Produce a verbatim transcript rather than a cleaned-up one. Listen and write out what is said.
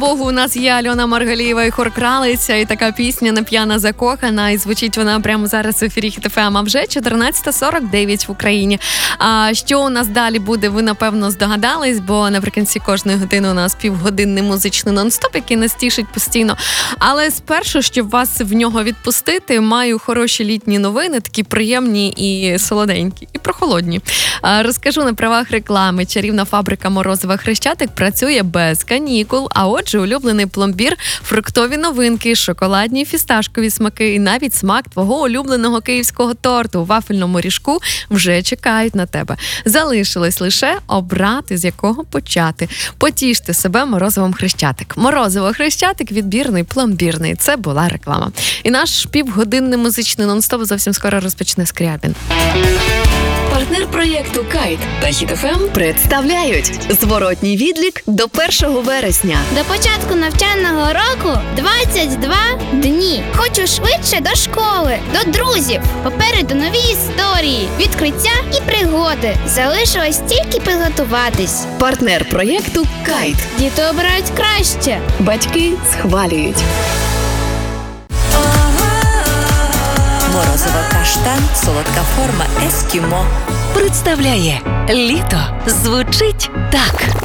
Богу, у нас є Альона Маргалієва і хор Кралиця, і така пісня «Не п'яна закохана», і звучить вона прямо зараз в ефірі Хіт еф ем, а вже чотирнадцята сорок дев'ять в Україні. А що у нас далі буде, ви, напевно, здогадались, бо наприкінці кожної години у нас півгодинний музичний нон-стоп, який нас тішить постійно. Але спершу, щоб вас в нього відпустити, маю хороші літні новини, такі приємні і солоденькі, і прохолодні. А, розкажу на правах реклами. Чарівна фабрика «Морозова Хрещатик» працює без канікул, а отже, улюблений пломбір, фруктові новинки, шоколадні фісташкові смаки і навіть смак твого улюбленого київського торту у вафельному ріжку вже чекають на тебе. Залишилось лише обрати, з якого почати. Потіште себе морозивом Хрещатик. Морозиво Хрещатик – відбірний, пломбірний. Це була реклама. І наш півгодинний музичний нон-стоп зовсім скоро розпочне Скрябін. Партнер проєкту «Кайт» та Хіт еф ем представляють зворотній відлік до першого вересня. До початку навчального року двадцять два дні. Хочу швидше до школи, до друзів. Попереду нові історії, відкриття і пригоди. Залишилось тільки підготуватись. Партнер проєкту «Кайт». Діти обирають краще. Батьки схвалюють. Морозиво каштан, солодка форма ескімо. Представляє літо звучить так.